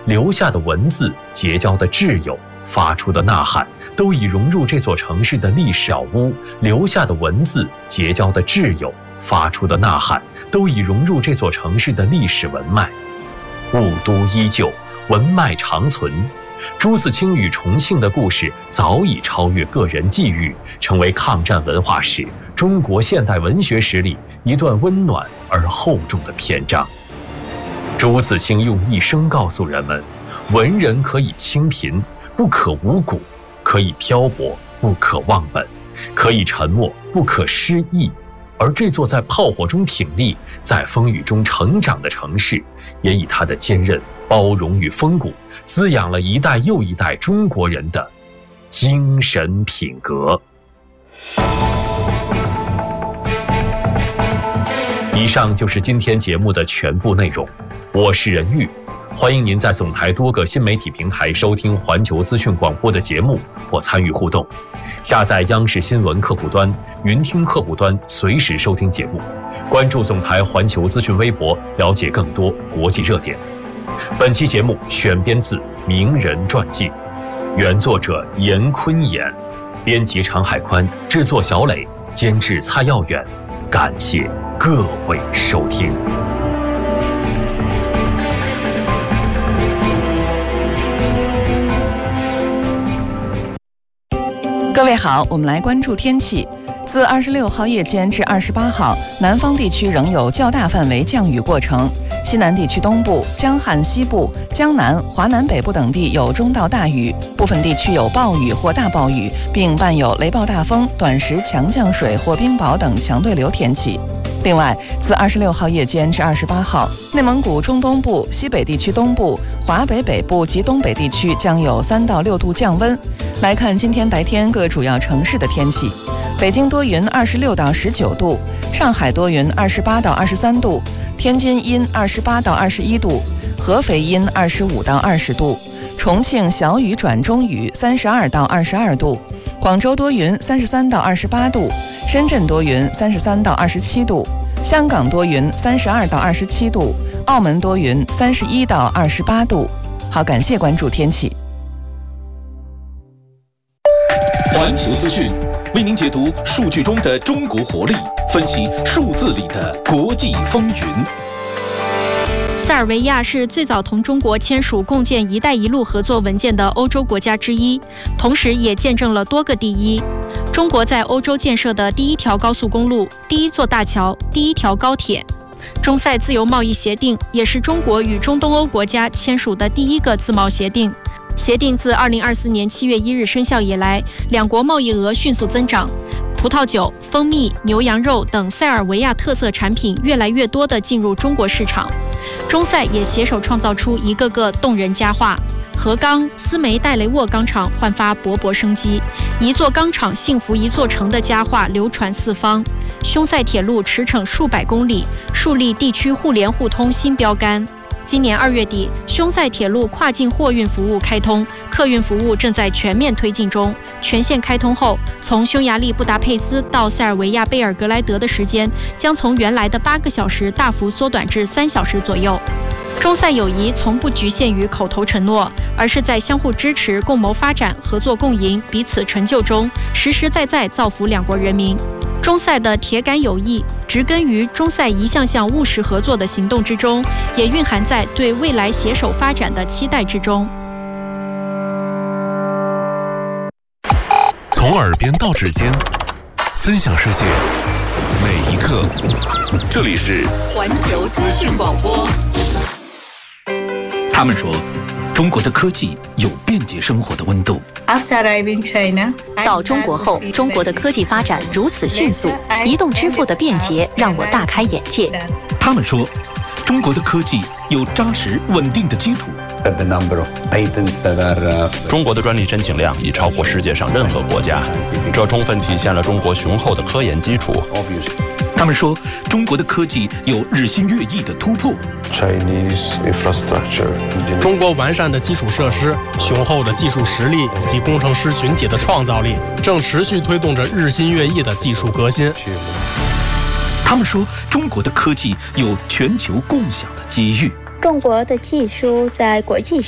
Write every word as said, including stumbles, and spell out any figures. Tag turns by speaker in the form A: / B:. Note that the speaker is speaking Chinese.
A: 留下的文字、结交的挚友、发出的呐喊，都已融入这座城市的历史小屋。留下的文字、结交的挚友、发出的呐喊，都已融入这座城市的历史文脉。雾都依旧，文脉长存。朱自清与重庆的故事早已超越个人际遇，成为抗战文化史、中国现代文学史里一段温暖而厚重的篇章。朱自清用一生告诉人们，文人可以清贫，不可无谷；可以漂泊，不可忘本；可以沉默，不可失意。而这座在炮火中挺立、在风雨中成长的城市，也以它的坚韧、包容与风骨，滋养了一代又一代中国人的精神品格。以上就是今天节目的全部内容，我是任玉，欢迎您在总台多个新媒体平台收听环球资讯广播的节目或参与互动。下载央视新闻客户端、云听客户端，随时收听节目。关注总台环球资讯微博，了解更多国际热点。本期节目选编自名人传记，原作者严坤演，编辑常海宽，制作小磊，监制蔡耀远。感谢各位收听。
B: 各位好，我们来关注天气。自二十六号夜间至二十八号，南方地区仍有较大范围降雨过程，西南地区东部、江汉西部、江南、华南北部等地有中到大雨，部分地区有暴雨或大暴雨，并伴有雷暴大风、短时强降水或冰雹等强对流天气。另外，自二十六号夜间至二十八号，内蒙古中东部、西北地区东部、华北北部及东北地区将有三到六度降温。来看今天白天各主要城市的天气：北京多云，二十六到十九度；上海多云，二十八到二十三度；天津阴，二十八到二十一度；合肥阴，二十五到二十度；重庆小雨转中雨，三十二到二十二度；广州多云，三十三到二十八度；深圳多云，三十三到二十七度；香港多云，三十二到二十七度；澳门多云，三十一到二十八度。好，感谢关注天气。
C: 环球资讯为您解读数据中的中国活力，分析数字里的国际风云。
D: 塞尔维亚是最早同中国签署共建“一带一路”合作文件的欧洲国家之一，同时也见证了多个第一。中国在欧洲建设的第一条高速公路、第一座大桥、第一条高铁。中塞自由贸易协定也是中国与中东欧国家签署的第一个自贸协定。协定自二零二四年七月一日生效以来，两国贸易额迅速增长，葡萄酒、蜂蜜、牛羊肉等塞尔维亚特色产品越来越多地进入中国市场。中塞也携手创造出一个个动人佳话。河钢、斯梅戴雷沃钢厂焕发勃勃生机，一座钢厂幸福一座城的佳话流传四方。匈塞铁路驰骋数百公里，树立地区互联互通新标杆。今年二月底，匈塞铁路跨境货运服务开通，客运服务正在全面推进中。全线开通后，从匈牙利布达佩斯到塞尔维亚贝尔格莱德的时间将从原来的八个小时大幅缩短至三小时左右。中塞友谊从不局限于口头承诺，而是在相互支持、共谋发展、合作共赢、彼此成就中，实实在在造福两国人民。中塞的铁杆友谊植根于中塞一项项务实合作的行动之中，也蕴含在对未来携手发展的期待之中。
E: 从耳边到指尖，分享世界每一刻。这里是
F: 环球资讯广播。
C: 他们说，中国的科技有便捷生活的温度。
G: 到中国后，中国的科技发展如此迅速，移动支付的便捷让我大开眼界。
C: 他们说，中国的科技有扎实稳定的基础。
H: 中国的专利申请量已超过世界上任何国家，这充分体现了中国雄厚的科研基础。
C: 他们说，中国的科技有日新月异的突破。
I: 中国完善的基础设施、雄厚的技术实力以及工程师群体的创造力，正持续推动着日新月异的技术革新。
C: 他们说，中国的科技有全球共享的机遇。
J: 中国的技术在国际